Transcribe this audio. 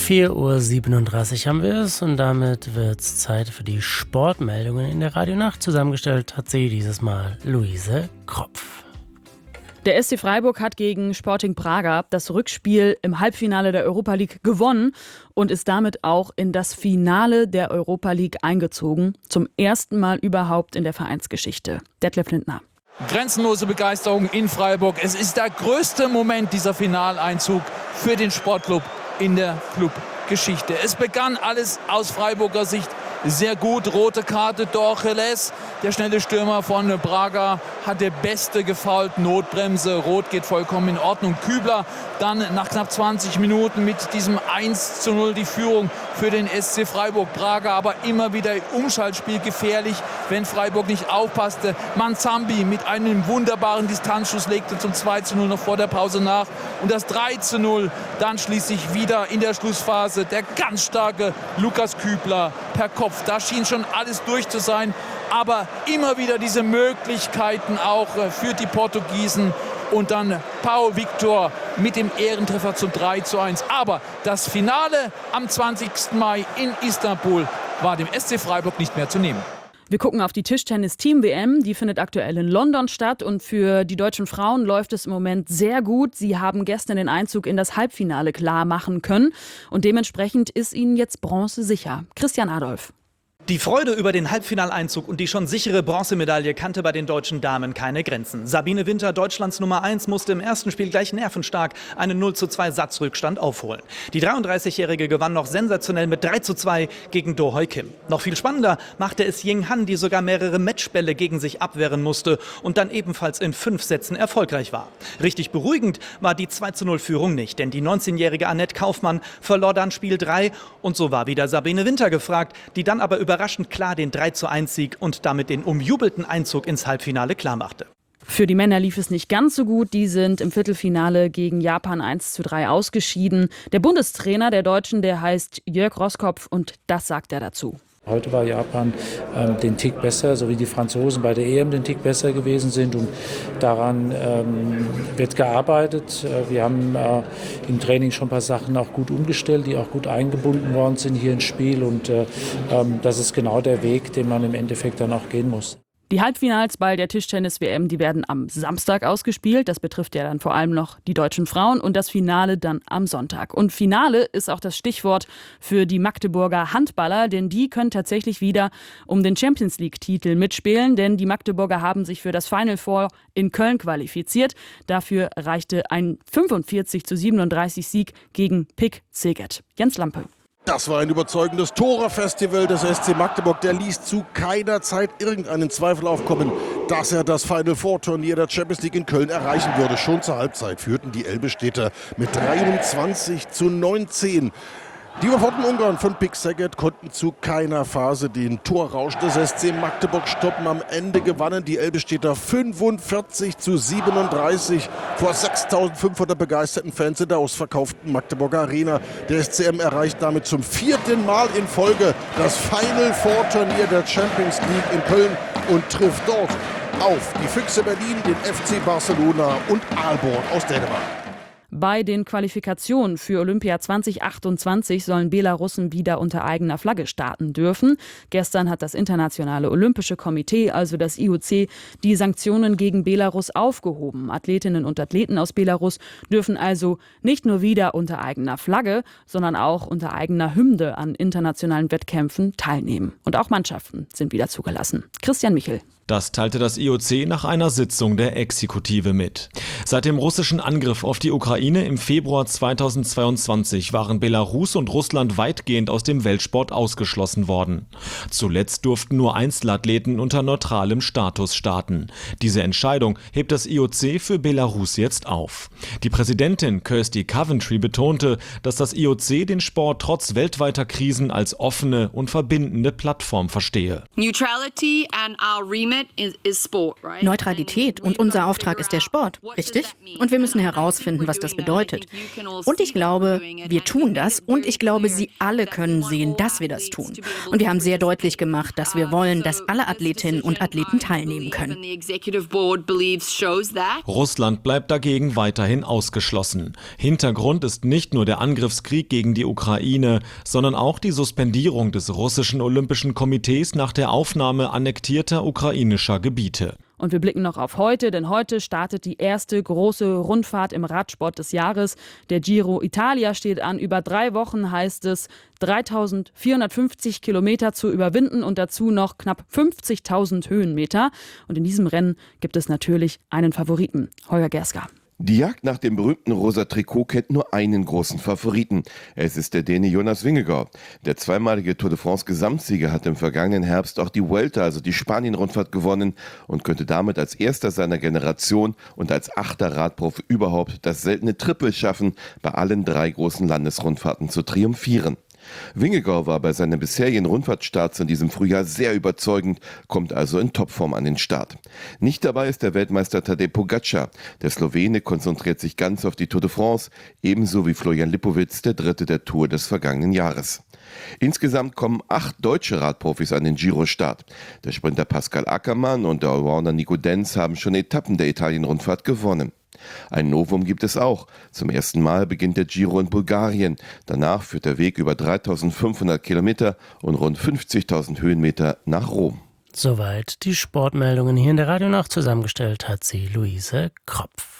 4:37 Uhr haben wir es und damit wird es Zeit für die Sportmeldungen in der Radionacht. Zusammengestellt hat sie dieses Mal Luise Kropf. Der SC Freiburg hat gegen Sporting Braga das Rückspiel im Halbfinale der Europa League gewonnen und ist damit auch in das Finale der Europa League eingezogen. Zum ersten Mal überhaupt in der Vereinsgeschichte. Detlef Lindner. Grenzenlose Begeisterung in Freiburg. Es ist der größte Moment, dieser Finaleinzug für den Sportclub in der Clubgeschichte. Es begann alles aus Freiburger Sicht sehr gut. Rote Karte, Dorcheles, der schnelle Stürmer von Braga, hat der Beste gefoult. Notbremse, Rot geht vollkommen in Ordnung. Kübler dann nach knapp 20 Minuten mit diesem 1:0 die Führung für den SC Freiburg. Braga aber immer wieder im Umschaltspiel gefährlich, wenn Freiburg nicht aufpasste. Manzambi mit einem wunderbaren Distanzschuss legte zum 2:0 noch vor der Pause nach. Und das 3:0 dann schließlich wieder in der Schlussphase der ganz starke Lukas Kübler per Kopf. Da schien schon alles durch zu sein, aber immer wieder diese Möglichkeiten auch für die Portugiesen. Und dann Pau Victor mit dem Ehrentreffer zum 3:1. Aber das Finale am 20. Mai in Istanbul war dem SC Freiburg nicht mehr zu nehmen. Wir gucken auf die Tischtennis-Team-WM. Die findet aktuell in London statt. Und für die deutschen Frauen läuft es im Moment sehr gut. Sie haben gestern den Einzug in das Halbfinale klar machen können. Und dementsprechend ist ihnen jetzt Bronze sicher. Christian Adolf. Die Freude über den Halbfinaleinzug und die schon sichere Bronzemedaille kannte bei den deutschen Damen keine Grenzen. Sabine Winter, Deutschlands Nummer 1, musste im ersten Spiel gleich nervenstark einen 0:2 Satzrückstand aufholen. Die 33-Jährige gewann noch sensationell mit 3:2 gegen Do Hoi Kim. Noch viel spannender machte es Ying Han, die sogar mehrere Matchbälle gegen sich abwehren musste und dann ebenfalls in 5 Sätzen erfolgreich war. Richtig beruhigend war die 2:0-Führung nicht, denn die 19-jährige Annette Kaufmann verlor dann Spiel 3 und so war wieder Sabine Winter gefragt, die dann aber überraschend klar den 3:1-Sieg und damit den umjubelten Einzug ins Halbfinale klarmachte. Für die Männer lief es nicht ganz so gut. Die sind im Viertelfinale gegen Japan 1:3 ausgeschieden. Der Bundestrainer der Deutschen, der heißt Jörg Roskopf und das sagt er dazu. Heute war Japan den Tick besser, so wie die Franzosen bei der EM den Tick besser gewesen sind. Und daran wird gearbeitet. Wir haben im Training schon ein paar Sachen auch gut umgestellt, die auch gut eingebunden worden sind hier ins Spiel. Und das ist genau der Weg, den man im Endeffekt dann auch gehen muss. Die Halbfinals bei der Tischtennis-WM, die werden am Samstag ausgespielt. Das betrifft ja dann vor allem noch die deutschen Frauen und das Finale dann am Sonntag. Und Finale ist auch das Stichwort für die Magdeburger Handballer, denn die können tatsächlich wieder um den Champions-League-Titel mitspielen, denn die Magdeburger haben sich für das Final Four in Köln qualifiziert. Dafür reichte ein 45:37 Sieg gegen PIK Szeged. Jens Lampe. Das war ein überzeugendes Tore-Festival des SC Magdeburg. Der ließ zu keiner Zeit irgendeinen Zweifel aufkommen, dass er das Final-Four-Turnier der Champions League in Köln erreichen würde. Schon zur Halbzeit führten die Elbestädter mit 23:19. Die überforderten Ungarn von PIK Szeged konnten zu keiner Phase den Torrausch des SC Magdeburg stoppen. Am Ende gewannen die Elbestädter 45:37 vor 6.500 begeisterten Fans in der ausverkauften Magdeburger Arena. Der SCM erreicht damit zum 4. Mal in Folge das Final Four Turnier der Champions League in Köln und trifft dort auf die Füchse Berlin, den FC Barcelona und Aalborg aus Dänemark. Bei den Qualifikationen für Olympia 2028 sollen Belarussen wieder unter eigener Flagge starten dürfen. Gestern hat das Internationale Olympische Komitee, also das IOC, die Sanktionen gegen Belarus aufgehoben. Athletinnen und Athleten aus Belarus dürfen also nicht nur wieder unter eigener Flagge, sondern auch unter eigener Hymne an internationalen Wettkämpfen teilnehmen. Und auch Mannschaften sind wieder zugelassen. Christian Michel. Das teilte das IOC nach einer Sitzung der Exekutive mit. Seit dem russischen Angriff auf die Ukraine im Februar 2022 waren Belarus und Russland weitgehend aus dem Weltsport ausgeschlossen worden. Zuletzt durften nur Einzelathleten unter neutralem Status starten. Diese Entscheidung hebt das IOC für Belarus jetzt auf. Die Präsidentin Kirsty Coventry betonte, dass das IOC den Sport trotz weltweiter Krisen als offene und verbindende Plattform verstehe. Neutrality and our remit Neutralität und unser Auftrag ist der Sport, richtig? Und wir müssen herausfinden, was das bedeutet. Und ich glaube, wir tun das und ich glaube, Sie alle können sehen, dass wir das tun. Und wir haben sehr deutlich gemacht, dass wir wollen, dass alle Athletinnen und Athleten teilnehmen können. Russland bleibt dagegen weiterhin ausgeschlossen. Hintergrund ist nicht nur der Angriffskrieg gegen die Ukraine, sondern auch die Suspendierung des russischen Olympischen Komitees nach der Aufnahme annektierter ukrainischer Gebiete. Und wir blicken noch auf heute, denn heute startet die erste große Rundfahrt im Radsport des Jahres. Der Giro Italia steht an. Über 3 Wochen heißt es 3.450 Kilometer zu überwinden und dazu noch knapp 50.000 Höhenmeter. Und in diesem Rennen gibt es natürlich einen Favoriten, Holger Gerska. Die Jagd nach dem berühmten rosa Trikot kennt nur einen großen Favoriten. Es ist der Däne Jonas Vingegaard. Der zweimalige Tour de France Gesamtsieger hat im vergangenen Herbst auch die Vuelta, also die Spanien-Rundfahrt, gewonnen und könnte damit als erster seiner Generation und als 8. Radprofi überhaupt das seltene Triple schaffen, bei allen 3 großen Landesrundfahrten zu triumphieren. Vingegaard war bei seinen bisherigen Rundfahrtstarts in diesem Frühjahr sehr überzeugend, kommt also in Topform an den Start. Nicht dabei ist der Weltmeister Tadej Pogačar. Der Slowene konzentriert sich ganz auf die Tour de France, ebenso wie Florian Lipowitz, der Dritte der Tour des vergangenen Jahres. Insgesamt kommen 8 deutsche Radprofis an den Giro-Start. Der Sprinter Pascal Ackermann und der Allrounder Nico Denz haben schon Etappen der Italien-Rundfahrt gewonnen. Ein Novum gibt es auch. Zum ersten Mal beginnt der Giro in Bulgarien. Danach führt der Weg über 3.500 Kilometer und rund 50.000 Höhenmeter nach Rom. Soweit die Sportmeldungen hier in der Radionacht. Zusammengestellt hat sie Luise Kropf.